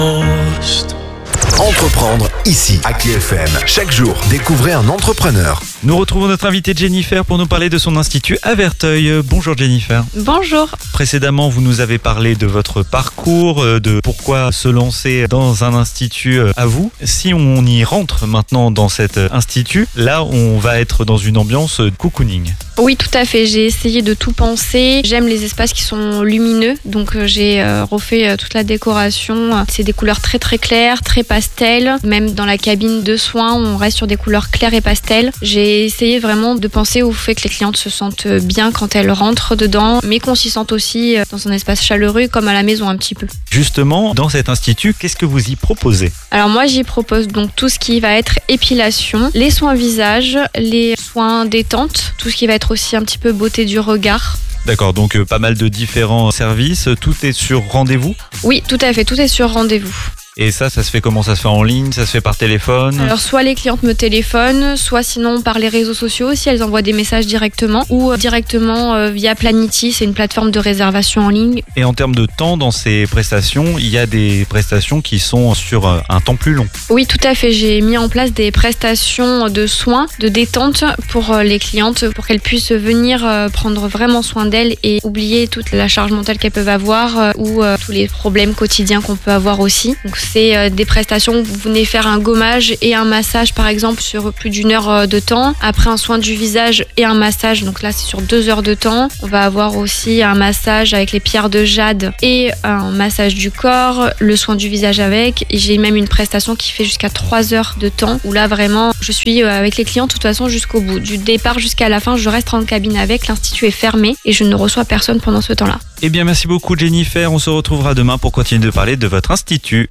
Entreprendre ici à KFM. Chaque jour, découvrez un entrepreneur. Nous retrouvons notre invitée Jennifer pour nous parler de son institut à Verteuil. Bonjour Jennifer. Bonjour. Précédemment, vous nous avez parlé de votre parcours, de pourquoi se lancer dans un institut à vous. Si on y rentre maintenant dans cet institut, là on va être dans une ambiance cocooning. Oui, tout à fait. J'ai essayé de tout penser. J'aime les espaces qui sont lumineux, donc j'ai refait toute la décoration. C'est des couleurs très très claires, très pastel. Même dans la cabine de soins, on reste sur des couleurs claires et pastel. J'ai essayé vraiment de penser au fait que les clientes se sentent bien quand elles rentrent dedans, mais qu'on s'y sente aussi dans un espace chaleureux comme à la maison un petit peu. Justement, dans cet institut, qu'est-ce que vous y proposez ? Alors moi, j'y propose donc tout ce qui va être épilation, les soins visage, les soins détente, tout ce qui va être aussi un petit peu beauté du regard. D'accord, donc pas mal de différents services. Tout est sur rendez-vous ? Oui, tout à fait, tout est sur rendez-vous. Et ça se fait comment ? Ça se fait en ligne ? Ça se fait par téléphone ? Alors soit les clientes me téléphonent, soit sinon par les réseaux sociaux si elles envoient des messages directement ou directement via Planity, c'est une plateforme de réservation en ligne. Et en termes de temps dans ces prestations, il y a des prestations qui sont sur un temps plus long. Oui, tout à fait. J'ai mis en place des prestations de soins, de détente pour les clientes, pour qu'elles puissent venir prendre vraiment soin d'elles et oublier toute la charge mentale qu'elles peuvent avoir ou tous les problèmes quotidiens qu'on peut avoir aussi. Donc c'est des prestations où vous venez faire un gommage et un massage par exemple sur plus d'1 heure de temps. Après un soin du visage et un massage, donc là c'est sur 2 heures de temps. On va avoir aussi un massage avec les pierres de jade et un massage du corps, le soin du visage avec. Et j'ai même une prestation qui fait jusqu'à 3 heures de temps où là vraiment je suis avec les clients de toute façon jusqu'au bout. Du départ jusqu'à la fin, je reste en cabine avec, l'institut est fermé et je ne reçois personne pendant ce temps-là. Eh bien merci beaucoup Jennifer, on se retrouvera demain pour continuer de parler de votre institut.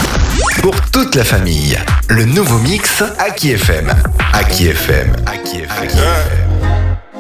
Pour toute la famille, le nouveau mix à KFM. À KFM. À KFM.